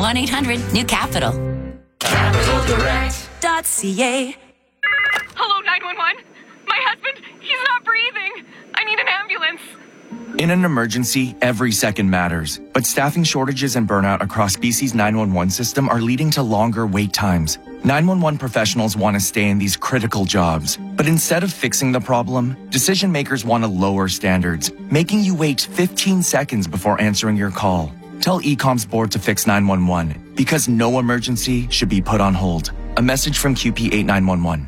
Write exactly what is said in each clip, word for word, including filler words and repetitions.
one eight hundred new capital. capital direct dot c a. Hello, nine one one. My husband, he's not breathing. I need an ambulance. In an emergency, every second matters. But staffing shortages and burnout across B C's nine one one system are leading to longer wait times. nine one one professionals want to stay in these critical jobs. But instead of fixing the problem, decision makers want to lower standards, making you wait fifteen seconds before answering your call. Tell E COM's board to fix nine one one, because no emergency should be put on hold. A message from Q P eight nine one one.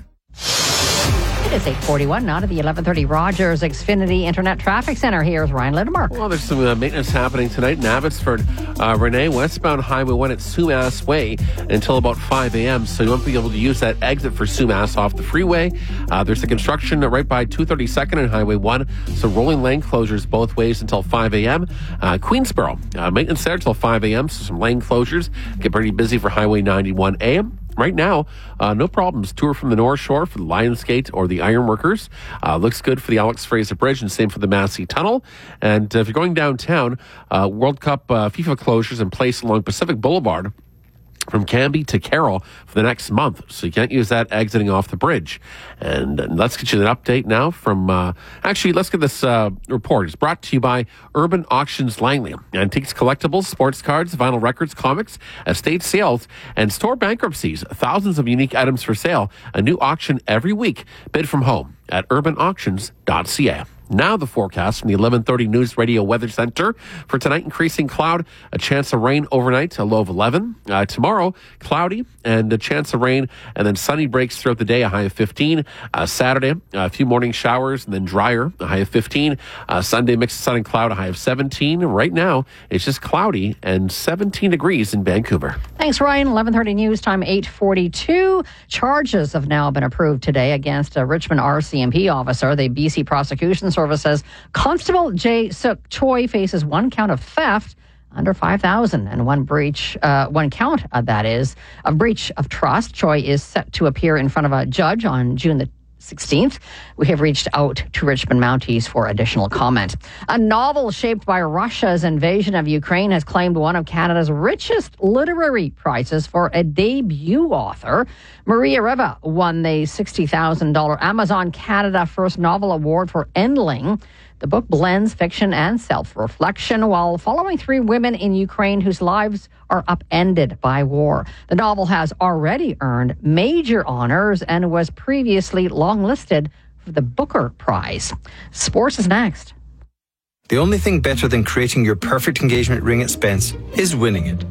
It is eight forty-one, now to the eleven thirty Rogers Xfinity Internet Traffic Center. Here's Ryan Littimer. Well, there's some uh, maintenance happening tonight in Abbotsford. Uh, Renee, westbound Highway one at Sumas Way until about five a.m., so you won't be able to use that exit for Sumas off the freeway. Uh, there's the construction right by two thirty-second and Highway one, so rolling lane closures both ways until five a.m. Uh, Queensboro, uh, maintenance there until five a.m., so some lane closures. Get pretty busy for Highway ninety-one a m. Right now, uh, no problems. Tour from the North Shore for the Lionsgate or the Ironworkers. Uh, looks good for the Alex Fraser Bridge and same for the Massey Tunnel. And uh, if you're going downtown, uh, World Cup uh, FIFA closures in place along Pacific Boulevard from Canby to Carroll for the next month. So you can't use that exiting off the bridge. And, and let's get you an update now from, uh, actually, let's get this uh, report. It's brought to you by Urban Auctions Langley. Antiques, collectibles, sports cards, vinyl records, comics, estate sales, and store bankruptcies. Thousands of unique items for sale. A new auction every week. Bid from home at urban auctions dot c a. Now the forecast from the eleven thirty News Radio Weather Center. For tonight, increasing cloud, a chance of rain overnight, a low of eleven. Uh, tomorrow, cloudy and a chance of rain, and then sunny breaks throughout the day, a high of fifteen. Uh, Saturday, a few morning showers, and then drier, a high of fifteen. Uh, Sunday, mix of sun and cloud, a high of seventeen. Right now, it's just cloudy and seventeen degrees in Vancouver. Thanks, Ryan. eleven thirty News Time, eight forty-two. Charges have now been approved today against a Richmond R C M P officer. The B C Prosecution Service says Constable Jae Suk Choi faces one count of theft under five thousand dollars and one breach, uh, one count, uh, that is, of breach of trust. Choi is set to appear in front of a judge on June the sixteenth. We have reached out to Richmond Mounties for additional comment. A novel shaped by Russia's invasion of Ukraine has claimed one of Canada's richest literary prizes for a debut author. Maria Reva won the sixty thousand dollars Amazon Canada First Novel Award for Endling. The book blends fiction and self-reflection while following three women in Ukraine whose lives are upended by war. The novel has already earned major honors and was previously longlisted for the Booker Prize. Sports is next. The only thing better than creating your perfect engagement ring at Spence is winning it.